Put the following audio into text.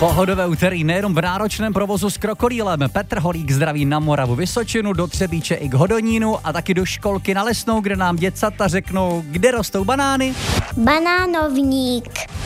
Pohodové úterý nejenom v náročném provozu s krokodýlem. Petr Holík zdraví na Moravu Vysočinu, do Třebíče i k Hodonínu a taky do školky na Lesnou, kde nám děcata řeknou, kde rostou banány. Banánovník.